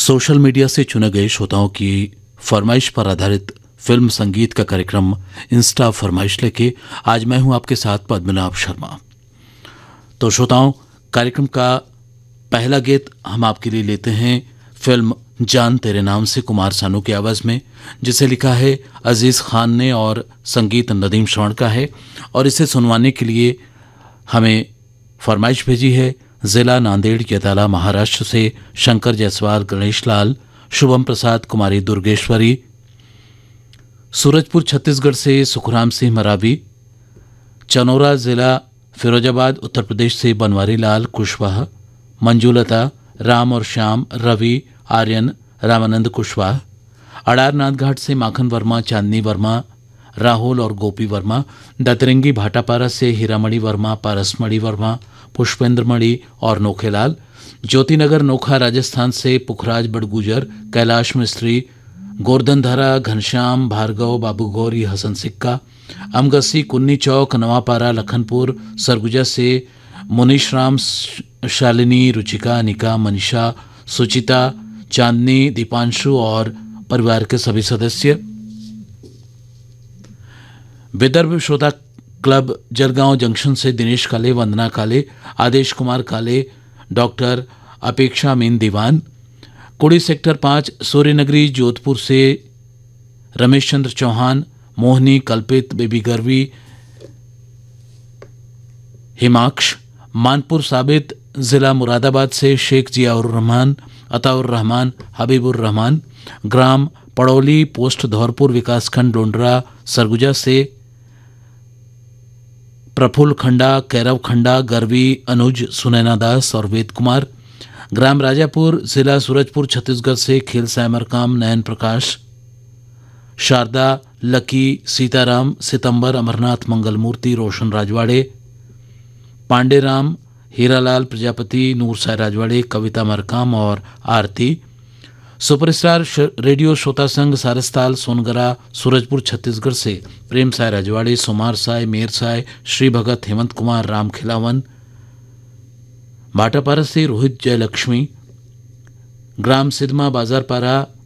Social media से चुने गए श्रोताओं की फरमाइश पर आधारित फिल्म संगीत का कार्यक्रम इंस्टा फरमाइश लेके आज मैं हूं आपके साथ पद्मनाभ शर्मा। तो श्रोताओं, कार्यक्रम का पहला गीत हम आपके लिए लेते हैं फिल्म जान तेरे नाम से कुमार सानू की आवाज़ में, जिसे लिखा है अजीज़ खान ने और संगीत नदीम श्रवण का है। और इसे सुनवाने के लिए हमें फरमाइश भेजी है जिला नांदेड़ यताला महाराष्ट्र से शंकर जायसवाल, गणेश लाल, शुभम प्रसाद, कुमारी दुर्गेश्वरी, सूरजपुर छत्तीसगढ़ से सुखराम सिंह मरावी, चनौरा जिला फिरोजाबाद उत्तर प्रदेश से बनवारी लाल कुशवाहा, मंजूलता, राम और श्याम, रवि, आर्यन, रामानंद कुशवाहा, अडारनाथ घाट से माखन वर्मा, चांदनी वर्मा, राहुल और गोपी वर्मा, दतरंगी भाटापारा से हीरामणि वर्मा, पारसमणि वर्मा, पुष्पेंद्र मणि और नोखेलाल, ज्योतिनगर नोखा राजस्थान से पुखराज बड़गुजर, कैलाश मिस्त्री, गोर्धनधारा, घनश्याम, भार्गव, बाबू गौरी, हसन सिक्का, अमगसी, कुन्नी चौक, नवापारा, लखनपुर, सरगुजा से मुनीश राम, शालिनी, रुचिका, निका, मनीषा, सुचिता, चांदनी, दीपांशु और परिवार के सभी सदस्य, विदर्भ श्रोता क्लब जलगांव जंक्शन से दिनेश काले, वंदना काले, आदेश कुमार काले, डॉक्टर अपेक्षा मीन दीवान, कुड़ी सेक्टर 5 सूर्यनगरी जोधपुर से रमेश चंद्र चौहान, मोहनी, कल्पित, बेबी गर्वी, हिमाक्ष, मानपुर साबित, जिला मुरादाबाद से शेख जियाउर रहमान, अताउर रहमान, हबीबुर रहमान, ग्राम पड़ौली, पोस्ट धौरपुर, विकासखंड डोंडरा, सरगुजा से प्रफुल्ल खंडा, कैरव खंडा, गर्वी, अनुज, सुनैना दास और वेद कुमार, ग्राम राजापुर, जिला सूरजपुर छत्तीसगढ़ से खेल सैमरकाम, नयन प्रकाश, शारदा, लकी, सीताराम, सितंबर, अमरनाथ, मंगलमूर्ति, रोशन राजवाड़े, पांडेराम, हीरालाल प्रजापति, नूर साय राजवाड़े, कविता मरकाम और आरती, सुपरस्टार रेडियो श्रोता संघ सारसताल, सोनगरा, सूरजपुर छत्तीसगढ़ से प्रेम साय राजवाड़े, सोमार साय, मेर साय, श्री भगत, हेमंत कुमार, राम खिलावन, भाटापारा से रोहित जयलक्ष्मी, ग्राम सिद्धमा, बाजारपारा,